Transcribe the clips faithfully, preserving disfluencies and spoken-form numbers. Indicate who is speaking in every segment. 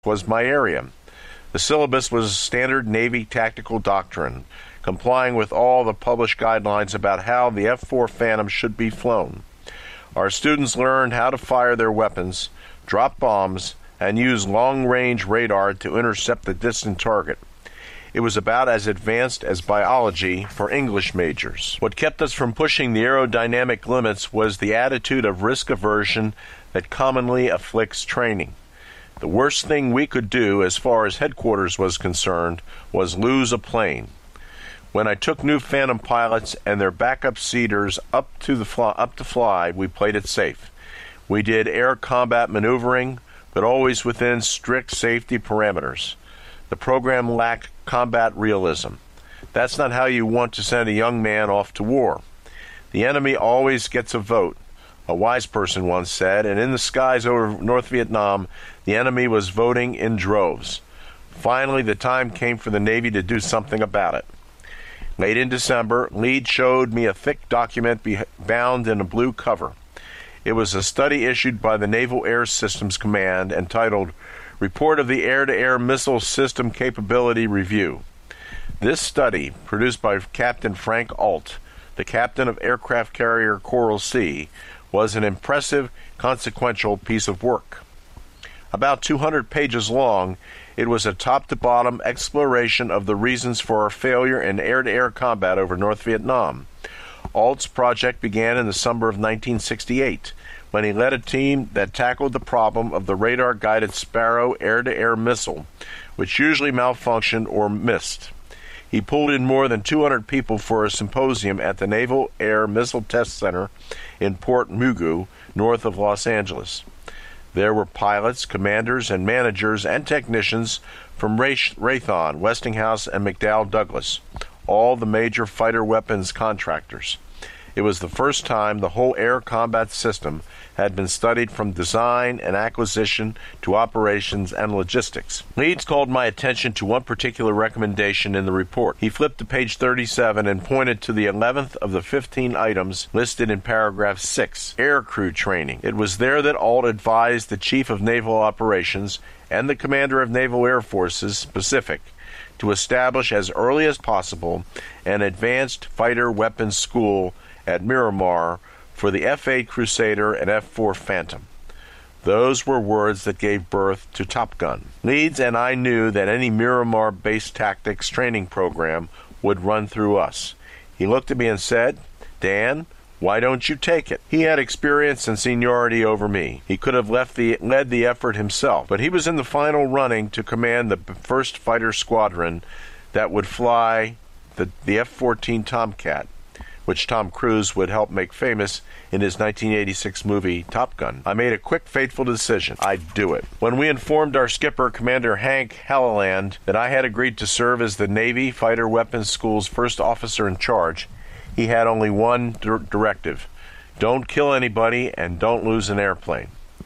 Speaker 1: was my area. The syllabus was standard Navy tactical doctrine, complying with all the published guidelines about how the F four Phantom should be flown. Our students learned how to fire their weapons, drop bombs, and use long-range radar to intercept the distant target. It was about as advanced as biology for English majors. What kept us from pushing the aerodynamic limits was the attitude of risk aversion that commonly afflicts training. The worst thing we could do, as far as headquarters was concerned, was lose a plane. When I took new Phantom pilots and their backup seaters up to the fly, up to fly, we played it safe. We did air combat maneuvering, but always within strict safety parameters. The program lacked combat realism. That's not how you want to send a young man off to war. The enemy always gets a vote, a wise person once said, and in the skies over North Vietnam, the enemy was voting in droves. Finally, the time came for the Navy to do something about it. Late in December, Lead showed me a thick document be- bound in a blue cover. It was a study issued by the Naval Air Systems Command entitled Report of the Air-to-Air Missile System Capability Review. This study, produced by Captain Frank Alt, the captain of aircraft carrier Coral Sea, was an impressive, consequential piece of work. About two hundred pages long, it was a top-to-bottom exploration of the reasons for our failure in air-to-air combat over North Vietnam. Alt's project began in the summer of nineteen sixty-eight, when he led a team that tackled the problem of the radar-guided Sparrow air-to-air missile, which usually malfunctioned or missed. He pulled in more than two hundred people for a symposium at the Naval Air Missile Test Center in Port Mugu, north of Los Angeles. There were pilots, commanders, and managers and technicians from Raytheon, Westinghouse, and McDonnell Douglas, all the major fighter weapons contractors. It was the first time the whole air combat system had been studied from design and acquisition to operations and logistics. Leeds called my attention to one particular recommendation in the report. He flipped to page thirty-seven and pointed to the eleventh of the fifteen items listed in paragraph six, air crew training. It was there that Alt advised the Chief of Naval Operations and the Commander of Naval Air Forces, Pacific, to establish as early as possible an advanced fighter weapons school at Miramar for the F eight Crusader and F four Phantom. Those were words that gave birth to Top Gun. Leeds and I knew that any Miramar-based tactics training program would run through us. He looked at me and said, "Dan, why don't you take it?" He had experience and seniority over me. He could have left the, led the effort himself, but he was in the final running to command the first fighter squadron that would fly the, the F fourteen Tomcat, which Tom Cruise would help make famous in his nineteen eighty-six movie Top Gun. I made a quick, fateful decision. I'd do it. When we informed our skipper, Commander Hank Halloland, that I had agreed to serve as the Navy Fighter Weapons School's first officer in charge, he had only one dir- directive. Don't kill anybody and don't lose an airplane.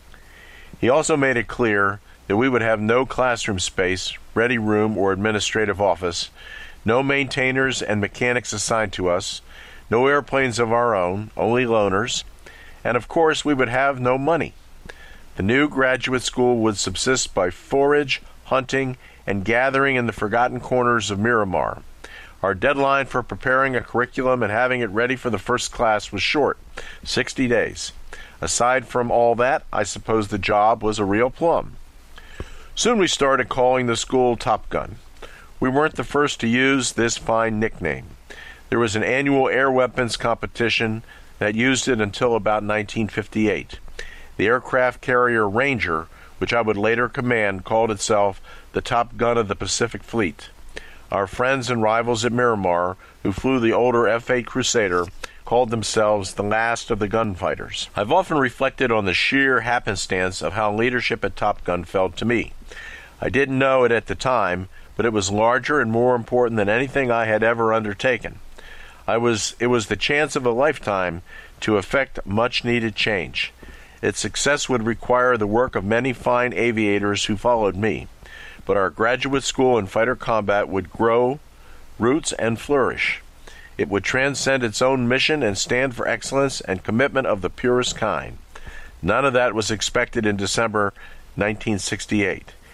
Speaker 1: He also made it clear that we would have no classroom space, ready room, or administrative office, no maintainers and mechanics assigned to us, no airplanes of our own, only loaners, and of course we would have no money. The new graduate school would subsist by forage, hunting, and gathering in the forgotten corners of Miramar. Our deadline for preparing a curriculum and having it ready for the first class was short, sixty days. Aside from all that, I suppose the job was a real plum. Soon we started calling the school Top Gun. We weren't the first to use this fine nickname. There was an annual air weapons competition that used it until about nineteen fifty-eight. The aircraft carrier Ranger, which I would later command, called itself the Top Gun of the Pacific Fleet. Our friends and rivals at Miramar, who flew the older F eight Crusader, called themselves the last of the gunfighters. I've often reflected on the sheer happenstance of how leadership at Top Gun felt to me. I didn't know it at the time, but it was larger and more important than anything I had ever undertaken. I was, it was the chance of a lifetime to effect much-needed change. Its success would require the work of many fine aviators who followed me, but our graduate school in fighter combat would grow roots and flourish. It would transcend its own mission and stand for excellence and commitment of the purest kind. None of that was expected in December nineteen sixty-eight.